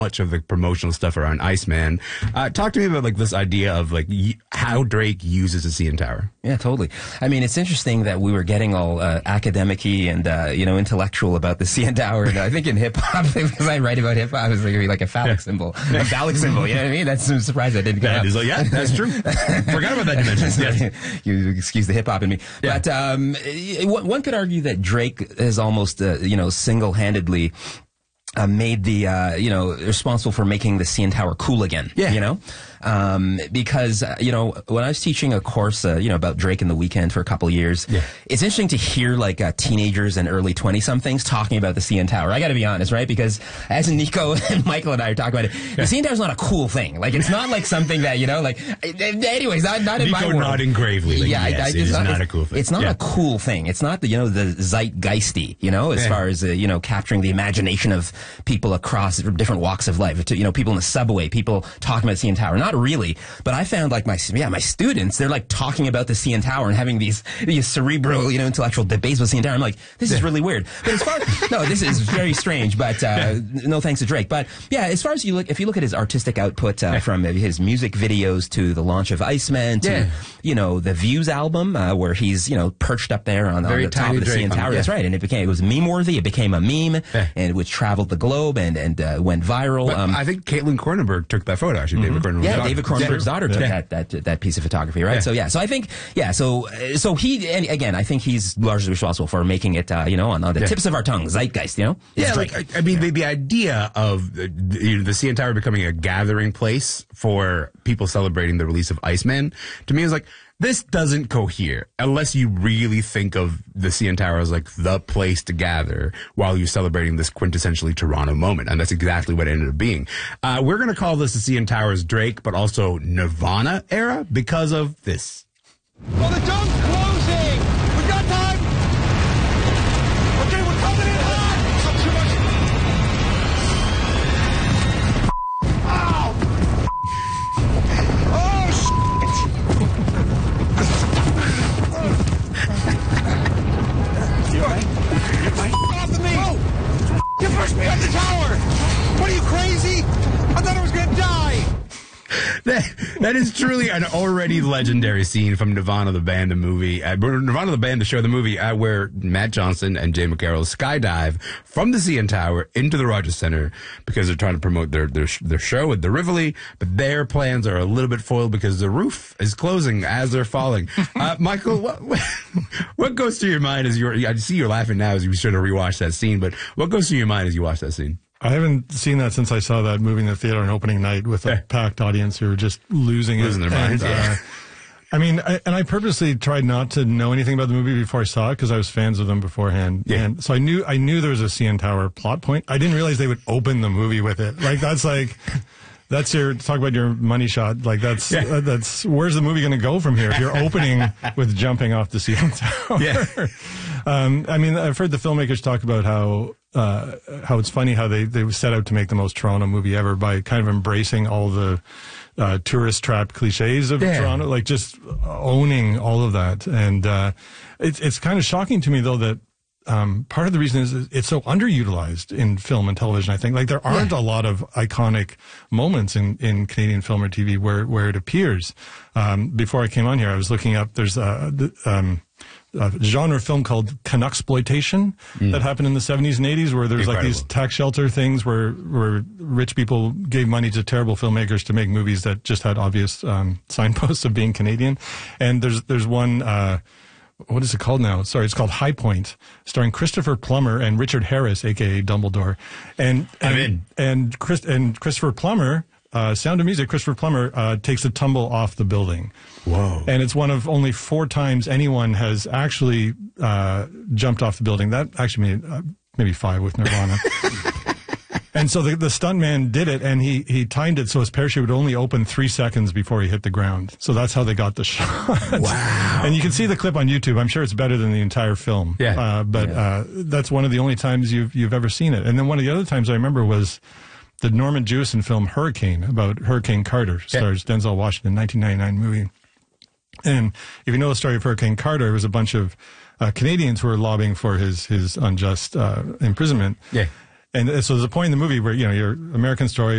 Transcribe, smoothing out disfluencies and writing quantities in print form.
much of the promotional stuff around Iceman. Talk to me about like this idea of like how Drake uses the CN Tower. Yeah, totally. I mean, it's interesting that we were getting all academic-y and intellectual about the CN Tower. And I think in hip hop, because I write about hip hop, it's like a phallic symbol, a phallic symbol. You know what I mean? That's I'm surprised I didn't get Like, yeah, that's true. Forgot about that dimension. Yes. You excuse the hip hop in me, Yeah. But one could argue that Drake has almost single-handedly made the, responsible for making the CN Tower cool again. Yeah. Because, when I was teaching a course, about Drake and The Weeknd for a couple of years, it's interesting to hear like teenagers and early 20-somethings talking about the CN Tower. I got to be honest, right? Because as Nico and Michael and I are talking about it, the CN Tower is not a cool thing. Like, it's not like something that, anyways, not in my Nico world. nodding gravely. Like, yes, it is not a cool thing. It's not a cool thing. It's not the zeitgeisty, as far as, capturing the imagination of people across different walks of life. People in the subway, people talking about the CN Tower. Not really, but I found like my students, they're like talking about the CN Tower and having these cerebral, intellectual debates with CN Tower. I'm like, this is really weird. But as far no, this is very strange, but no thanks to Drake. But yeah, as far as if you look at his artistic output from his music videos to the launch of Iceman to, the Views album, where he's, perched up there on the top of the CN Tower. That's right. And it was meme-worthy. It became a meme, and which traveled the globe and went viral. But I think Caitlin Cronenberg took that photo, actually. David Cronenberg. David Cronenberg's daughter took that piece of photography, right? So I think, so he, and again, I think he's largely responsible for making it, on the tips of our tongues, zeitgeist, Yeah, like, I mean, the idea of the CN Tower becoming a gathering place for people celebrating the release of Iceman, to me is like, this doesn't cohere unless you really think of the CN Tower as like the place to gather while you're celebrating this quintessentially Toronto moment. And that's exactly what it ended up being. We're going to call this the CN Tower's Drake, but also Nirvana era because of this. Well, the dump's closing. We got time. Okay, we're coming in hot. Too much. Ow! Oh, shit! You all right? Off of me! Oh! You pushed me off the tower! What are you, crazy? I thought I was gonna die! That is truly an already legendary scene from Nirvana the Band, the movie. Nirvana the Band, the show, the movie, where Matt Johnson and Jay McCarroll skydive from the CN Tower into the Rogers Center because they're trying to promote their show at the Rivoli, but their plans are a little bit foiled because the roof is closing as they're falling. Michael, what goes through your mind as I see you're laughing now as you sort of rewatch that scene, but what goes through your mind as you watch that scene? I haven't seen that since I saw that movie in the theater on opening night with a packed audience who were just losing their minds. I mean, I purposely tried not to know anything about the movie before I saw it because I was fans of them beforehand. Yeah. And so I knew there was a CN Tower plot point. I didn't realize they would open the movie with it. Like, that's talk about your money shot. Like, that's where's the movie going to go from here if you're opening with jumping off the CN Tower? Yeah. I mean, I've heard the filmmakers talk about how it's funny how they set out to make the most Toronto movie ever by kind of embracing all the tourist trapped cliches of Toronto, like just owning all of that. And it's kind of shocking to me though that part of the reason is it's so underutilized in film and television. I think like there aren't a lot of iconic moments in Canadian film or TV where it appears. Before I came on here, I was looking up. There's a genre film called Canucksploitation that happened in the 70s and 80s where there's like these tax shelter things where rich people gave money to terrible filmmakers to make movies that just had obvious signposts of being Canadian. And there's one, what is it called now? Sorry, it's called High Point, starring Christopher Plummer and Richard Harris, aka Dumbledore. And Christopher Plummer, Sound of Music, Christopher Plummer takes a tumble off the building. Whoa. And it's one of only 4 times anyone has actually jumped off the building. That actually maybe 5 with Nirvana. And so the stuntman did it, and he timed it so his parachute would only open 3 seconds before he hit the ground. So that's how they got the shot. Wow. And you can see the clip on YouTube. I'm sure it's better than the entire film. Yeah. But that's one of the only times you've ever seen it. And then one of the other times I remember was the Norman Jewison film Hurricane, about Hurricane Carter, stars Denzel Washington, 1999 movie. And if you know the story of Hurricane Carter, it was a bunch of Canadians who were lobbying for his unjust imprisonment. Yeah. And so there's a point in the movie where, your American story